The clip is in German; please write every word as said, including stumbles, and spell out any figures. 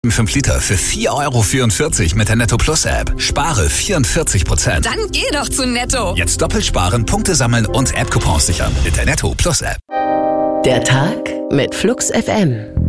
fünf Liter für vier Euro vierundvierzig mit der Netto Plus App. Spare vierundvierzig Prozent. Dann geh doch zu Netto. Jetzt doppelt sparen, Punkte sammeln und App-Coupons sichern mit der Netto Plus App. Der Tag mit Flux F M.